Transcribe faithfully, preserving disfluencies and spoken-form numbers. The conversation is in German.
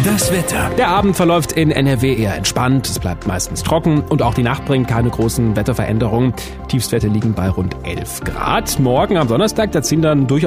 Das Wetter. Der Abend verläuft in N R W eher entspannt. Es bleibt meistens trocken und auch die Nacht bringt keine großen Wetterveränderungen. Tiefstwerte liegen bei rund elf Grad. Morgen am Donnerstag, da ziehen dann durchaus